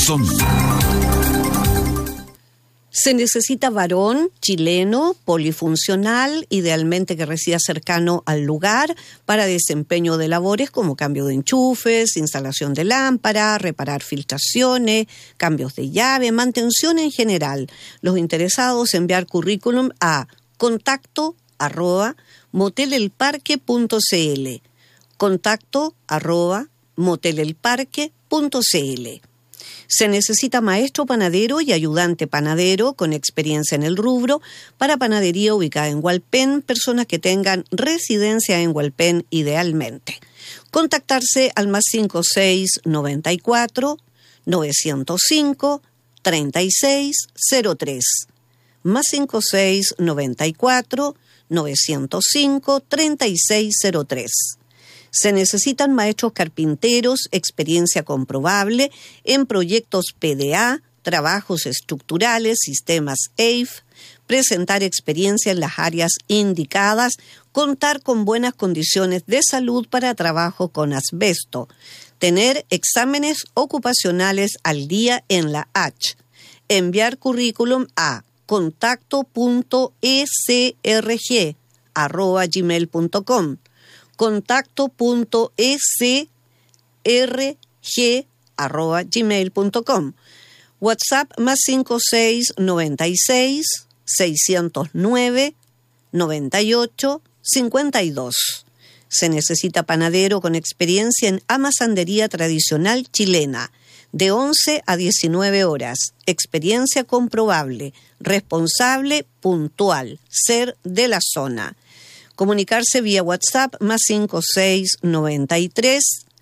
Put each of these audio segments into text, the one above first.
Corazón. Se necesita varón chileno, polifuncional, idealmente que resida cercano al lugar, para desempeño de labores como cambio de enchufes, instalación de lámpara, reparar filtraciones, cambios de llave, mantención en general. Los interesados enviar currículum a contacto@motelelparque.cl, contacto@motelelparque.cl. Se necesita maestro panadero y ayudante panadero con experiencia en el rubro para panadería ubicada en Hualpén, personas que tengan residencia en Hualpén idealmente. Contactarse al +5694 905 3603, +5694 905 3603. Se necesitan maestros carpinteros, experiencia comprobable en proyectos PDA, trabajos estructurales, sistemas EIF, presentar experiencia en las áreas indicadas, contar con buenas condiciones de salud para trabajo con asbesto, tener exámenes ocupacionales al día en la H, enviar currículum a contacto.esrg@gmail.com, contacto.esrg@gmail.com. WhatsApp +5696 609 98 52. Se necesita panadero con experiencia en amasandería tradicional chilena, de 11 a 19 horas, experiencia comprobable, responsable, puntual, ser de la zona. Comunicarse vía WhatsApp +5693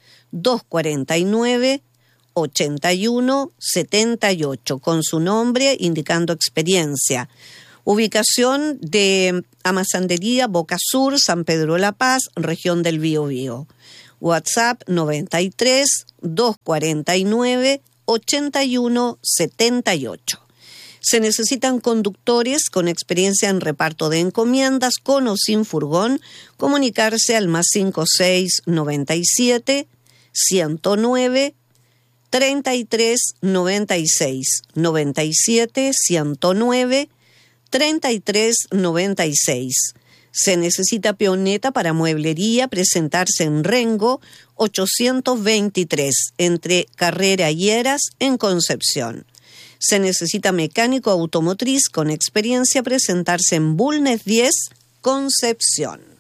249 81 78 con su nombre indicando experiencia. Ubicación de amasandería Boca Sur, San Pedro La Paz, región del Biobío. WhatsApp 93 249 81 78. Se necesitan conductores con experiencia en reparto de encomiendas con o sin furgón. Comunicarse al +5697 109 33 96 97 109 33 96. Se necesita peoneta para mueblería, presentarse en Rengo 823, entre Carrera y Heras, en Concepción. Se necesita mecánico automotriz con experiencia, presentarse en Bulnes 10, Concepción.